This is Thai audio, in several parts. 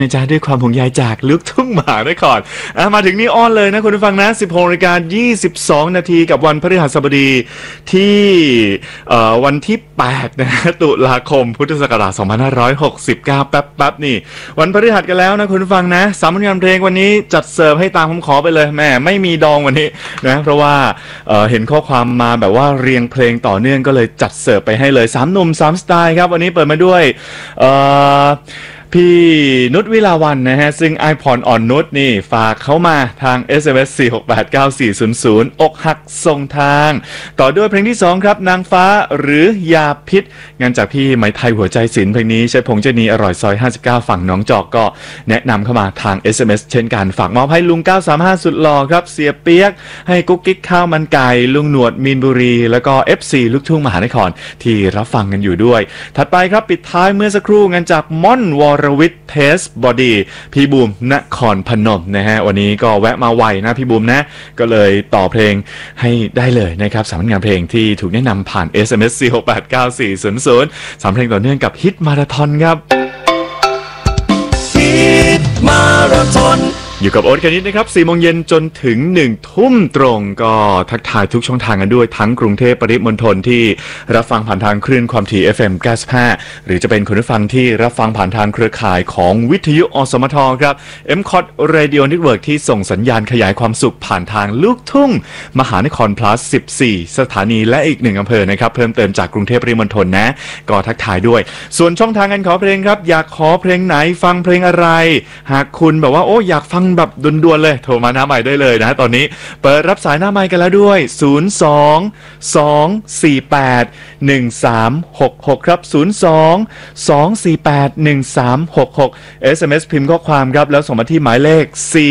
นะจ๊ะด้วยความห่วงใยจากลูกทุ่งมหานครมาถึงนี่อ้อนเลยนะคุณผู้ฟังนะ 16:22 นาทีกับวันพฤหัสบดีที่วันที่ 8 นะตุลาคมพุทธศักราช 2569 แป๊บนี่วันพฤหัสกันแล้วนะคุณผู้ฟังนะสามผลงานเพลงวันนี้จัดเสิร์ฟให้ตามคำขอไปเลยแม่ไม่มีดองวันนี้นะเพราะว่าเห็นข้อความมาแบบว่าเรียงเพลงต่อเนื่องก็เลยจัดเสิร์ฟไปให้เลย3หนุ่ม3สไตล์ครับวันนี้เปิดมาด้วยพี่นุชวิลาวันนะฮะซึ่งไอพรอ่อนนุชนี่ฝากเขามาทาง SMS 4689400อกหักส่งทางต่อด้วยเพลงที่2ครับนางฟ้าหรือยาพิษงานจากพี่ไหมไทยหัวใจศิลป์เพลงนี้ใช้พงษ์เจนีอร่อยซอย59ฝั่งหนองจอกก็แนะนำเข้ามาทาง SMS เช่นกันฝากมอบให้ลุง935สุดหล่อครับเสียเปียกให้กุ๊กกิ๊กข้าวมันไก่ลุงหนวดมีนบุรีแล้วก็ FC ลูกทุ่งมหานครที่รับฟังกันอยู่ด้วยถัดไปครับปิดท้ายเมื่อสักครู่งานจากม่อนวรวิทย์เทสบอดี้พี่บูมนครพนมนะฮะวันนี้ก็แวะมาไวนะพี่บูมนะก็เลยต่อเพลงให้ได้เลยนะครับสามงานเพลงที่ถูกแนะนำผ่าน SMS 4689400 3เพลงต่อเนื่องกับฮิตมาราธอนครับฮิตมาราธอนอยู่กับโอ๊ตคณิตนะครับ 4 โมงเย็นจนถึง 1 ทุ่มตรงก็ทักทายทุกช่องทางกันด้วยทั้งกรุงเทพปริมณฑลที่รับฟังผ่านทางคลื่นความถี่ FM 95หรือจะเป็นคุณผู้ฟังที่รับฟังผ่านทางเครือข่ายของวิทยุอสมทครับ MCOT Radio Network ที่ส่งสัญญาณขยายความสุขผ่านทางลูกทุ่งมหานคร plus 14 สถานีและอีก1อำเภอนะครับเพิ่มเติมจากกรุงเทพปริมณฑลนะก็ทักทายด้วยส่วนช่องทางการขอเพลงครับอยากขอเพลงไหนฟังเพลงอะไรหากคุณแบบว่าโอ้อยากฟังแบบด่วนๆเลยโทรมาหน้าใหม่ได้เลยนะตอนนี้เปิดรับสายหน้าใหม่กันแล้วด้วย02-248-1366ครับ02-248-1366 SMS พิมพ์ข้อความครับแล้วส่งมาที่หมายเลข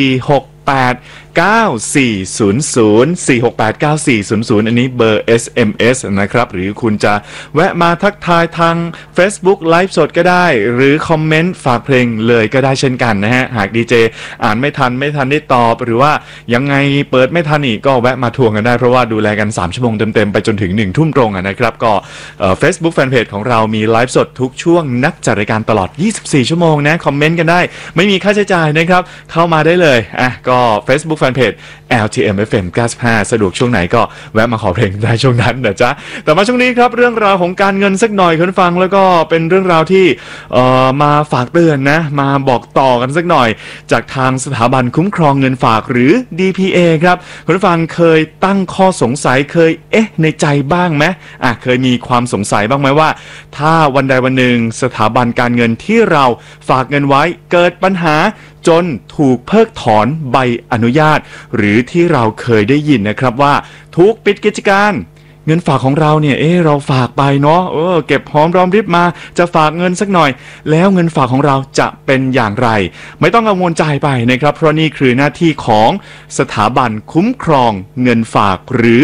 4689400 อันนี้เบอร์ SMS นะครับหรือคุณจะแวะมาทักทายทาง Facebook ไลฟ์สดก็ได้หรือคอมเมนต์ฝากเพลงเลยก็ได้เช่นกันนะฮะหากดีเจอ่านไม่ทันได้ตอบหรือว่ายังไงเปิดไม่ทันอีกก็แวะมาทวงกันได้เพราะว่าดูแลกัน3ชั่วโมงเต็มๆไปจนถึง1ทุ่มตรงนะครับก็Facebook Fanpage ของเรามีไลฟ์สดทุกช่วงนักจัดรายการตลอด24ชั่วโมงนะคอมเมนต์กันได้ไม่มีค่าใช้จ่ายนะครับเข้ามาได้เลยก็ Facebook Fanpage LTM FM 95สะดวกช่วงไหนก็แวะมาขอเพลงได้ช่วงนั้นนะจ๊ะแต่มาช่วงนี้ครับเรื่องราวของการเงินสักหน่อยคุณฟังแล้วก็เป็นเรื่องราวที่มาฝากเตือนนะมาบอกต่อกันสักหน่อยจากทางสถาบันคุ้มครองเงินฝากหรือ DPA ครับคุณฟังเคยตั้งข้อสงสัยเคยในใจบ้างไหมเคยมีความสงสัยบ้างไหมว่าถ้าวันใดวันหนึ่งสถาบันการเงินที่เราฝากเงินไว้เกิดปัญหาจนถูกเพิกถอนใบอนุญาตหรือที่เราเคยได้ยินนะครับว่าถูกปิดกิจการเงินฝากของเราเนี่ยเราฝากไปเนาะเก็บหอมรอมริบมาจะฝากเงินสักหน่อยแล้วเงินฝากของเราจะเป็นอย่างไรไม่ต้องกังวลใจไปนะครับเพราะนี่คือหน้าที่ของสถาบันคุ้มครองเงินฝากหรือ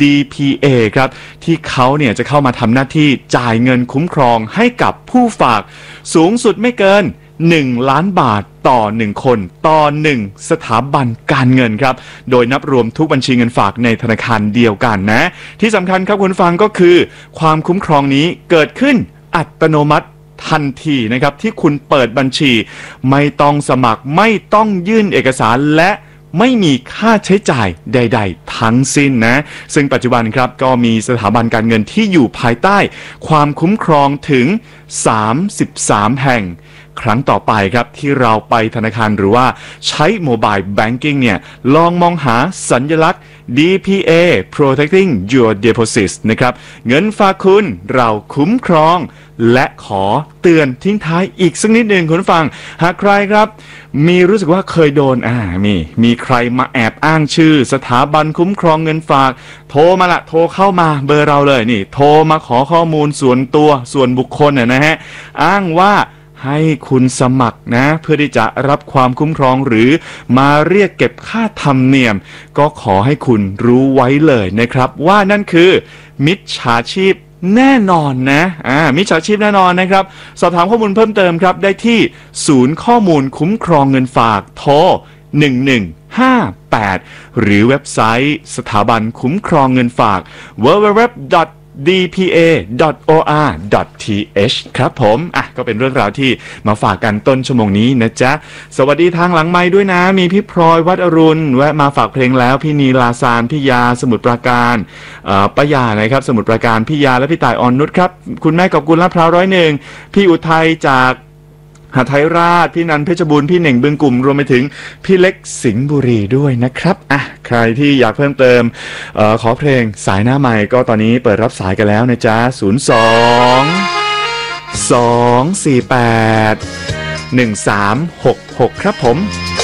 DPA ครับที่เขาเนี่ยจะเข้ามาทำหน้าที่จ่ายเงินคุ้มครองให้กับผู้ฝากสูงสุดไม่เกิน1 ล้านบาทต่อ1คนต่อ1สถาบันการเงินครับโดยนับรวมทุกบัญชีเงินฝากในธนาคารเดียวกันนะที่สำคัญครับคุณฟังก็คือความคุ้มครองนี้เกิดขึ้นอัตโนมัติทันทีนะครับที่คุณเปิดบัญชีไม่ต้องสมัครไม่ต้องยื่นเอกสารและไม่มีค่าใช้จ่ายใดๆทั้งสิ้นนะซึ่งปัจจุบันครับก็มีสถาบันการเงินที่อยู่ภายใต้ความคุ้มครองถึง33แห่งครั้งต่อไปครับที่เราไปธนาคารหรือว่าใช้โมบายแบงกิ้งเนี่ยลองมองหาสัญลักษณ์ DPA Protecting Your Deposits นะครับเงินฝากคุณเราคุ้มครองและขอเตือนทิ้งท้ายอีกสักนิดหนึ่งคุณฟังหากใครครับมีรู้สึกว่าเคยโดนมีใครมาแอบอ้างชื่อสถาบันคุ้มครองเงินฝากโทรมาโทรเข้ามาเบอร์เราเลยนี่โทรมาขอข้อมูลส่วนตัวส่วนบุคคลนะฮะอ้างว่าให้คุณสมัครนะเพื่อที่จะรับความคุ้มครองหรือมาเรียกเก็บค่าธรรมเนียมก็ขอให้คุณรู้ไว้เลยนะครับว่านั่นคือมิจฉาชีพแน่นอนนะมิจฉาชีพแน่นอนนะครับสอบถามข้อมูลเพิ่มเติมครับได้ที่ศูนย์ข้อมูลคุ้มครองเงินฝากโทร1158หรือเว็บไซต์สถาบันคุ้มครองเงินฝาก www dpa.or.th ครับผมก็เป็นเรื่องราวที่มาฝากกันต้นชั่วโมงนี้นะจ๊ะสวัสดีทางหลังไมค์ด้วยนะมีพี่พลอยวัดอรุณแวะมาฝากเพลงแล้วพี่นีลาซานพี่ยาสมุทรปราการป้ายานะครับสมุทรปราการพี่ยาและพี่ต่ายอ่อนนุชครับคุณแม่กอบกุลลาดพร้าว101พี่อุทัยจากหาไทยราชพี่นันเพชรบูรณ์พี่เหน่งบึงกลุ่มรวมไปถึงพี่เล็กสิงห์บุรีด้วยนะครับใครที่อยากเพิ่มเติมขอเพลงสายหน้าใหม่ก็ตอนนี้เปิดรับสายกันแล้วนะจ๊ะ02 248 1366ครับผม